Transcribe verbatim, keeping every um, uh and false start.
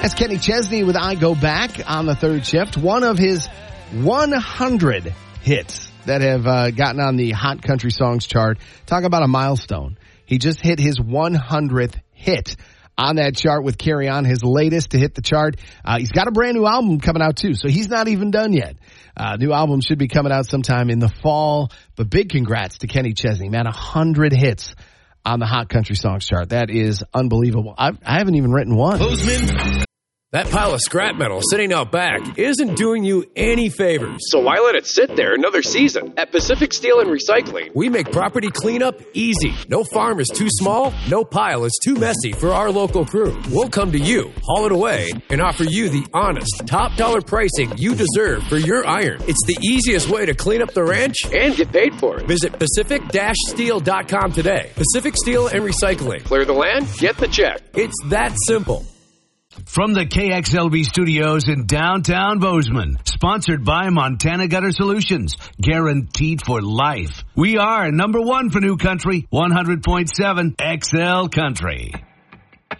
That's Kenny Chesney with I Go Back on the third shift. One of his one hundred hits that have uh, gotten on the Hot Country Songs chart. Talk about a milestone. He just hit his one hundredth hit on that chart with Carry On, his latest to hit the chart. Uh, he's got a brand new album coming out too, so he's not even done yet. Uh, new album should be coming out sometime in the fall, but big congrats to Kenny Chesney, man, one hundred hits on the Hot Country Songs chart. That is unbelievable. I've, I haven't even written one. Bozeman. That pile of scrap metal sitting out back isn't doing you any favors. So why let it sit there another season? At Pacific Steel and Recycling, we make property cleanup easy. No farm is too small, no pile is too messy for our local crew. We'll come to you, haul it away, and offer you the honest, top dollar pricing you deserve for your iron. It's the easiest way to clean up the ranch and get paid for it. Visit pacific dash steel dot com today. Pacific Steel and Recycling. Clear the land, get the check. It's that simple. From the K X L V studios in downtown Bozeman, sponsored by Montana Gutter Solutions, guaranteed for life. We are number one for New Country, one hundred point seven X L Country.